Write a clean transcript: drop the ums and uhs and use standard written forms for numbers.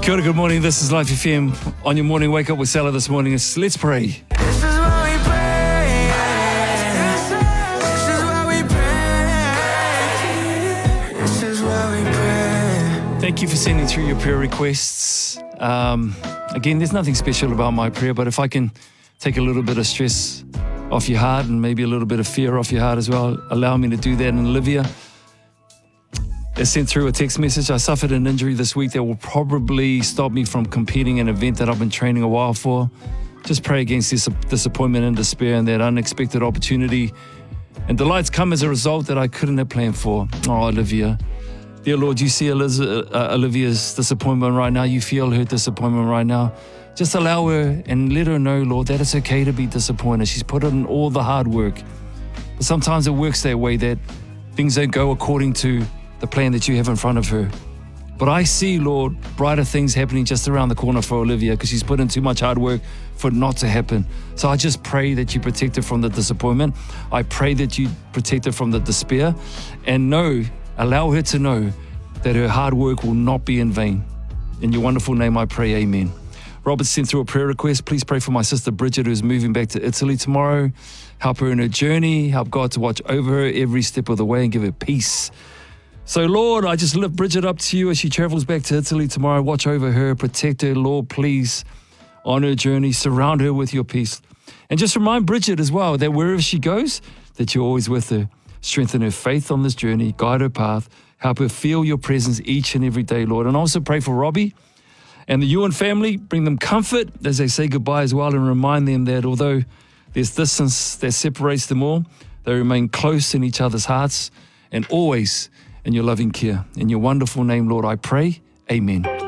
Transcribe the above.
Kia ora, good morning. This is Life FM. On your morning wake up with Salah this morning, let's pray. This is what we pray. This is what we pray. This is what we pray. Thank you for sending through your prayer requests. Again, there's nothing special about my prayer, but if I can take a little bit of stress off your heart and maybe a little bit of fear off your heart as well, allow me to do that. And Olivia has sent through a text message. I suffered an injury this week that will probably stop me from competing in an event that I've been training a while for. Just pray against this disappointment and despair and that unexpected opportunity and delights come as a result that I couldn't have planned for. Oh, Olivia. Dear Lord, you see Olivia's disappointment right now. You feel her disappointment right now. Just allow her and let her know, Lord, that it's okay to be disappointed. She's put in all the hard work. But sometimes it works that way, that things don't go according to the plan that you have in front of her. But I see, Lord, brighter things happening just around the corner for Olivia because she's put in too much hard work for it not to happen. So I just pray that you protect her from the disappointment. I pray that you protect her from the despair and allow her to know that her hard work will not be in vain. In your wonderful name I pray, amen. Robert sent through a prayer request. Please pray for my sister Bridget, who's moving back to Italy tomorrow. Help her in her journey. Help God to watch over her every step of the way and give her peace. So, Lord, I just lift Bridget up to you as she travels back to Italy tomorrow. Watch over her, protect her, Lord, please, on her journey. Surround her with your peace. And just remind Bridget as well that wherever she goes, that you're always with her. Strengthen her faith on this journey, guide her path, help her feel your presence each and every day, Lord. And also pray for Robbie and the Ewan family. Bring them comfort as they say goodbye as well, and remind them that although there's distance that separates them all, they remain close in each other's hearts and always in your loving care. In your wonderful name, Lord, I pray. Amen.